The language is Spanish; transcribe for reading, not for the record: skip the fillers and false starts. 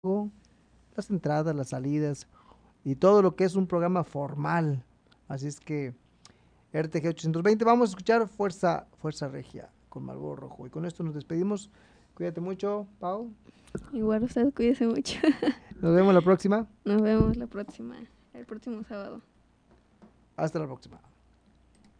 las entradas, las salidas y todo lo que es un programa formal. Así es que RTG 820, vamos a escuchar Fuerza Regia con Marlboro Rojo. Y con esto nos despedimos. Cuídate mucho, Pau. Igual usted cuídese mucho. Nos vemos la próxima. Nos vemos el próximo sábado. Hasta la próxima.